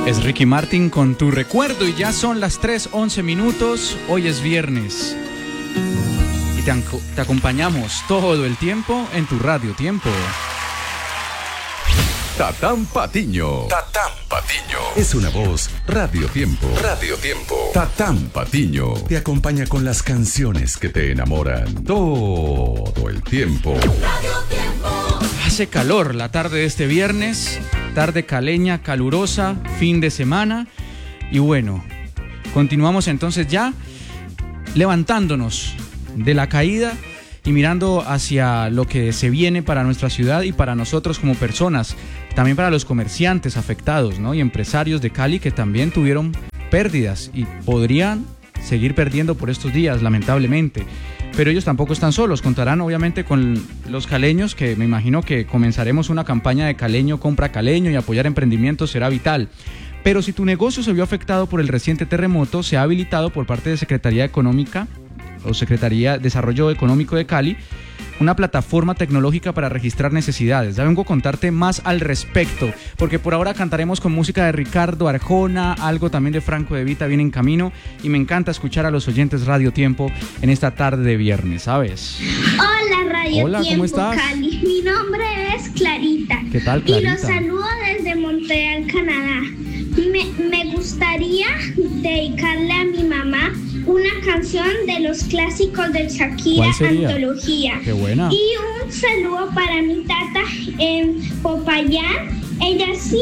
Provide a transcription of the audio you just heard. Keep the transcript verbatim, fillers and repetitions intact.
Es Ricky Martin con Tu Recuerdo y ya son las tres once minutos, hoy es viernes y te, te acompañamos todo el tiempo en tu Radio Tiempo. Tatán Patiño. Tatán Patiño. Es una voz Radio Tiempo. Radio Tiempo. Tatán Patiño te acompaña con las canciones que te enamoran todo el tiempo. Radio Tiempo. Hace calor la tarde de este viernes, tarde caleña, calurosa, fin de semana. Y bueno, continuamos entonces ya levantándonos de la caída y mirando hacia lo que se viene para nuestra ciudad y para nosotros como personas, también para los comerciantes afectados, ¿no? Y empresarios de Cali que también tuvieron pérdidas y podrían seguir perdiendo por estos días, lamentablemente. Pero ellos tampoco están solos, contarán obviamente con los caleños, que me imagino que comenzaremos una campaña de Caleño Compra Caleño y apoyar emprendimientos será vital. Pero si tu negocio se vio afectado por el reciente terremoto, se ha habilitado por parte de Secretaría Económica o Secretaría de Desarrollo Económico de Cali una plataforma tecnológica para registrar necesidades. Ya vengo a contarte más al respecto, porque por ahora cantaremos con música de Ricardo Arjona, algo también de Franco De Vita viene en camino, y me encanta escuchar a los oyentes Radio Tiempo en esta tarde de viernes, ¿sabes? Hola Radio Hola, Tiempo, ¿cómo estás? Cali. Mi nombre es Clarita. ¿Qué tal, Clarita? Y los saludo desde Montreal, Canadá. Me, me gustaría dedicarle a mi mamá una canción de los clásicos de Shakira, Antología. Qué buena. Y un saludo para mi tata en Popayán. Ella siempre